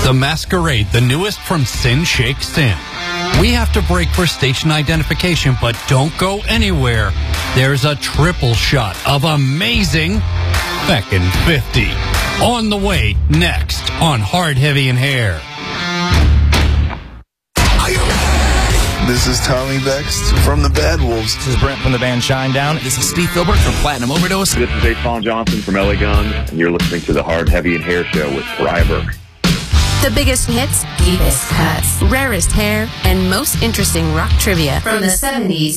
The Masquerade, the newest from Sin Shake Sin. We have to break for station identification, but don't go anywhere. There's a triple shot of amazing Feckin' 50. On the way next on Hard, Heavy, and Hair. This is Tommy Bext from the Bad Wolves. This is Brent from the band Shinedown. This is Steve Filbert from Platinum Overdose. This is Aton Johnson from LA Guns, and you're listening to the Hard, Heavy, and Hair Show with Pariah Burke. The biggest hits, deepest cuts, rarest hair, and most interesting rock trivia from the 70s